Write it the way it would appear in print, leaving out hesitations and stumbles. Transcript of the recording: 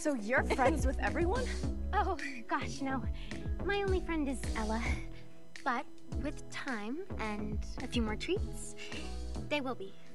So you're friends with everyone? Oh, gosh, no. My only friend is Ella. But with time and a few more treats, they will be.